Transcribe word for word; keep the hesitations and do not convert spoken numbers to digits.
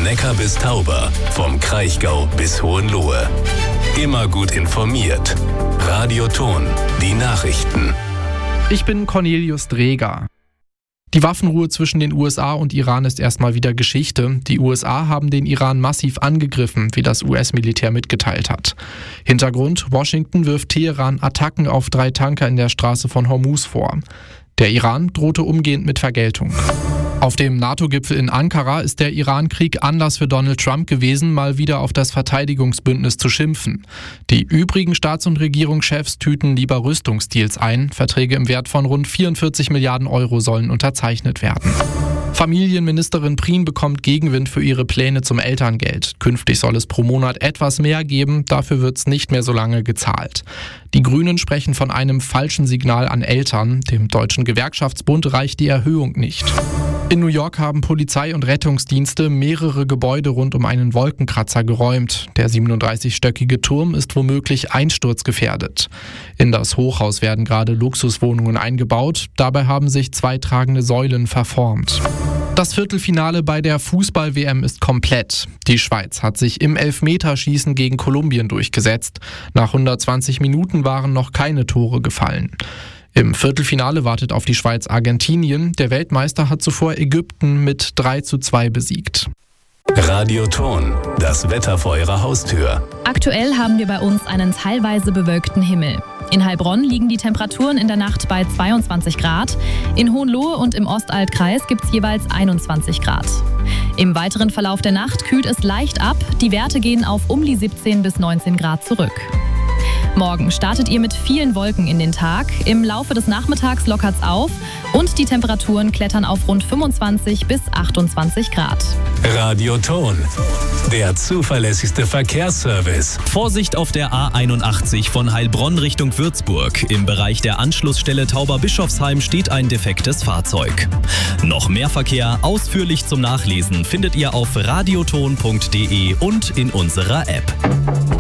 Neckar bis Tauber, vom Kraichgau bis Hohenlohe. Immer gut informiert. Radioton, die Nachrichten. Ich bin Cornelius Dreger. Die Waffenruhe zwischen den U S A und Iran ist erstmal wieder Geschichte. Die U S A haben den Iran massiv angegriffen, wie das U S-Militär mitgeteilt hat. Hintergrund: Washington wirft Teheran Attacken auf drei Tanker in der Straße von Hormuz vor. Der Iran drohte umgehend mit Vergeltung. Auf dem NATO-Gipfel in Ankara ist der Iran-Krieg Anlass für Donald Trump gewesen, mal wieder auf das Verteidigungsbündnis zu schimpfen. Die übrigen Staats- und Regierungschefs tüten lieber Rüstungsdeals ein. Verträge im Wert von rund vierundvierzig Milliarden Euro sollen unterzeichnet werden. Familienministerin Prien bekommt Gegenwind für ihre Pläne zum Elterngeld. Künftig soll es pro Monat etwas mehr geben, dafür wird es nicht mehr so lange gezahlt. Die Grünen sprechen von einem falschen Signal an Eltern. Dem Deutschen Gewerkschaftsbund reicht die Erhöhung nicht. In New York haben Polizei und Rettungsdienste mehrere Gebäude rund um einen Wolkenkratzer geräumt. Der siebenunddreißigstöckige Turm ist womöglich einsturzgefährdet. In das Hochhaus werden gerade Luxuswohnungen eingebaut. Dabei haben sich zwei tragende Säulen verformt. Das Viertelfinale bei der Fußball-W M ist komplett. Die Schweiz hat sich im Elfmeterschießen gegen Kolumbien durchgesetzt. Nach hundertzwanzig Minuten waren noch keine Tore gefallen. Im Viertelfinale wartet auf die Schweiz Argentinien. Der Weltmeister hat zuvor Ägypten mit drei zu zwei besiegt. Radioton, das Wetter vor Ihrer Haustür. Aktuell haben wir bei uns einen teilweise bewölkten Himmel. In Heilbronn liegen die Temperaturen in der Nacht bei zweiundzwanzig Grad. In Hohenlohe und im Ostaltkreis gibt es jeweils einundzwanzig Grad. Im weiteren Verlauf der Nacht kühlt es leicht ab. Die Werte gehen auf um die siebzehn bis neunzehn Grad zurück. Morgen startet ihr mit vielen Wolken in den Tag. Im Laufe des Nachmittags lockert es auf und die Temperaturen klettern auf rund fünfundzwanzig bis achtundzwanzig Grad. Radioton, der zuverlässigste Verkehrsservice. Vorsicht auf der A einundachtzig von Heilbronn Richtung Würzburg. Im Bereich der Anschlussstelle Tauber-Bischofsheim steht ein defektes Fahrzeug. Noch mehr Verkehr ausführlich zum Nachlesen findet ihr auf radioton punkt de und in unserer App.